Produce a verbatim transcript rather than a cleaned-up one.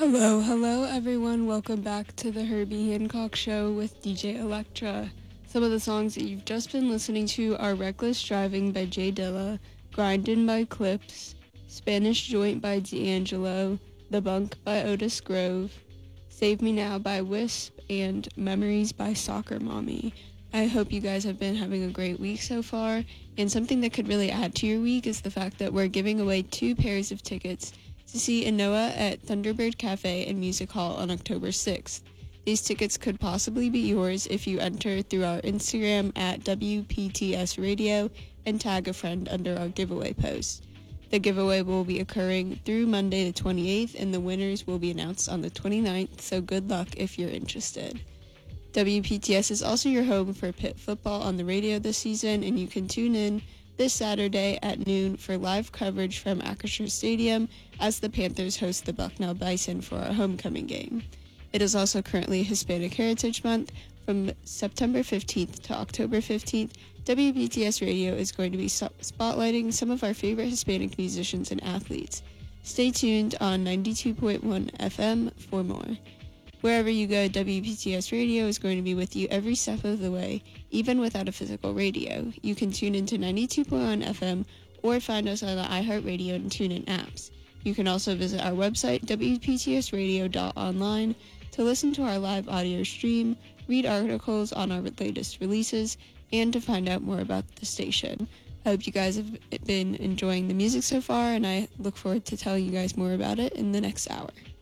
Hello, hello everyone. Welcome back to the Herbie Hancock Show with D J Electra. Some of the songs that you've just been listening to are Reckless Driving by Jay Dilla, Grindin' by Clips, Spanish Joint by D'Angelo, The Bunk by Otis Grove, Save Me Now by Wisp, and Memories by Soccer Mommy. I hope you guys have been having a great week so far, and something that could really add to your week is the fact that we're giving away two pairs of tickets to see Anoa at Thunderbird Cafe and Music Hall on October sixth. These tickets could possibly be yours if you enter through our Instagram at W P T S Radio and tag a friend under our giveaway post. The giveaway will be occurring through Monday the twenty-eighth, and the winners will be announced on the twenty-ninth, so good luck if you're interested. W P T S is also your home for Pitt football on the radio this season, and you can tune in this Saturday at noon for live coverage from Acrisure Stadium as the Panthers host the Bucknell Bison for our homecoming game. It is also currently Hispanic Heritage Month. From September fifteenth to October fifteenth, W P T S Radio is going to be spotlighting some of our favorite Hispanic musicians and athletes. Stay tuned on ninety-two point one F M for more. Wherever you go, W P T S Radio is going to be with you every step of the way, even without a physical radio. You can tune into ninety-two point one F M or find us on the iHeartRadio and TuneIn apps. You can also visit our website, W P T S radio dot online, to listen to our live audio stream, read articles on our latest releases, and to find out more about the station. I hope you guys have been enjoying the music so far, and I look forward to telling you guys more about it in the next hour.